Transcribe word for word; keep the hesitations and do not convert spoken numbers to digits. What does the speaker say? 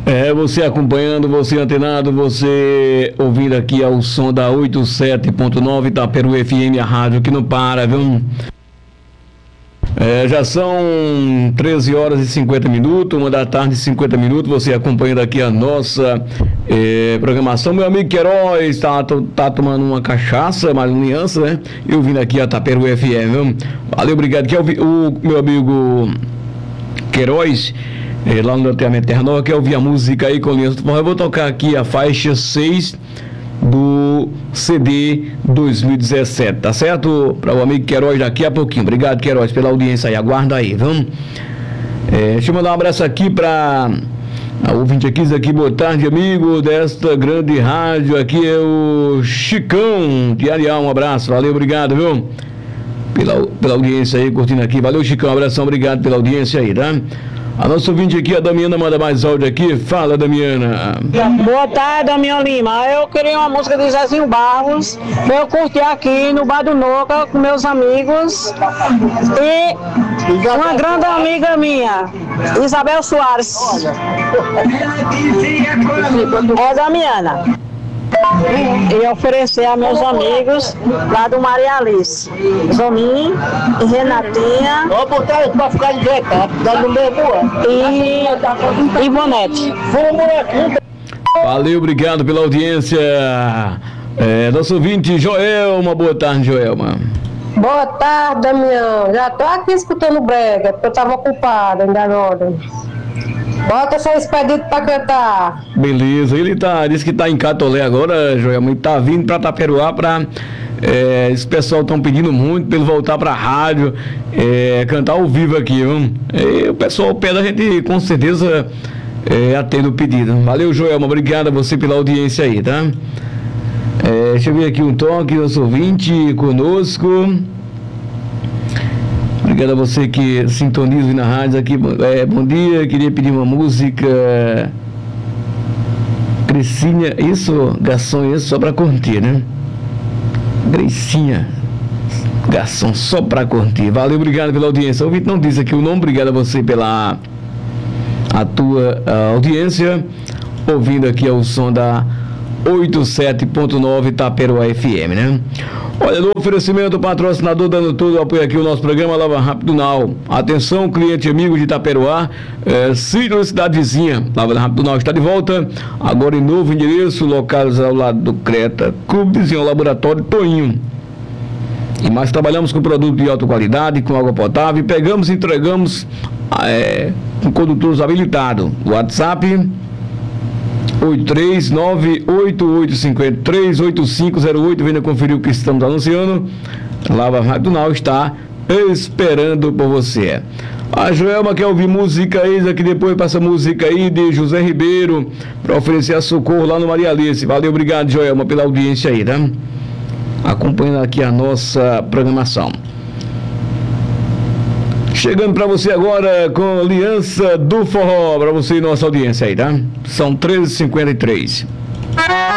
É, você acompanhando, você antenado, você ouvindo aqui ao som da oitenta e sete ponto nove Itaperu F M, a rádio que não para, viu? É, já são treze horas e cinquenta minutos, uma da tarde e cinquenta minutos, você acompanhando aqui a nossa é, programação. Meu amigo Queiroz está tá tomando uma cachaça, mais uma aliança, né? Eu vindo aqui a Itaperu F M, viu? Valeu, obrigado. Que é o, o meu amigo Queiroz, é, lá no loteamento Terranova, quer ouvir a música aí com aliança. Eu vou tocar aqui a faixa seis do C D dois mil e dezessete, tá certo? Para o amigo Queiroz daqui a pouquinho. Obrigado, Queiroz, pela audiência aí. Aguarda aí, vamos? É, deixa eu mandar um abraço aqui para a ouvinte aqui, diz aqui, boa tarde, amigo desta grande rádio. Aqui é o Chicão de Arial. Um abraço, valeu, obrigado, viu? Pela, pela audiência aí, curtindo aqui. Valeu, Chicão, um abração, obrigado pela audiência aí, tá? A nossa ouvinte aqui, a Damiana, manda mais áudio aqui. Fala, Damiana. Boa tarde, Damião Lima. Eu queria uma música de Zezinho Barros pra eu curtir aqui no Bar do Noca com meus amigos. E uma grande amiga minha, Isabel Soares. É, Damiana. E oferecer a meus amigos lá do Maria Alice, Zomin e Renatinha. Vou botar isso pra ficar inventado, dando mesmo e, e Bonete. Valeu, obrigado pela audiência. É, nosso ouvinte Joelma, boa tarde, Joelma. Boa tarde, Damião. Já tô aqui escutando brega, porque eu tava ocupada ainda agora. Bota seu expedito pra cantar. Beleza, ele tá, disse que tá em Catolé agora, Joelma, e tá vindo pra Itaperuá pra. É, esse pessoal estão pedindo muito pra ele voltar pra rádio, é, cantar ao vivo aqui, viu? E o pessoal pede, a gente com certeza é, atende o pedido. Valeu, Joelma, obrigado a você pela audiência aí, tá? É, deixa eu ver aqui um toque, nosso ouvinte conosco. Obrigado a você que sintoniza na rádio aqui. É, bom dia, queria pedir uma música. Grecinha, isso, garçom, isso só pra curtir, né? Grecinha, garçom, só pra curtir. Valeu, obrigado pela audiência. O ouvinte não disse aqui o nome, obrigado a você pela a tua a audiência. Ouvindo aqui o som da oitenta e sete ponto nove Itaperuá F M, né? Olha, no oferecimento, o patrocinador dando tudo, apoia aqui o nosso programa Lava Rápido Now. Atenção, cliente amigo de Itaperuá, é, Sítio Cidade Vizinha, Lava Rápido Now está de volta, agora em novo endereço, localizado ao lado do Creta, Clube Vizinho Laboratório Toinho. E mais trabalhamos com produtos de alta qualidade, com água potável, e pegamos e entregamos é, com condutores habilitados. WhatsApp oito três nove oito oito cinco três oito cinco zero oito, venha conferir o que estamos anunciando. Lava Rápido Now está esperando por você. A Joelma quer ouvir música aí, aqui depois passa música aí de José Ribeiro para oferecer a socorro lá no Maria Alice. Valeu, obrigado, Joelma, pela audiência aí, tá? Acompanhando aqui a nossa programação. Chegando para você agora com Aliança do Forró, para você e nossa audiência aí, tá? São treze e cinquenta e três.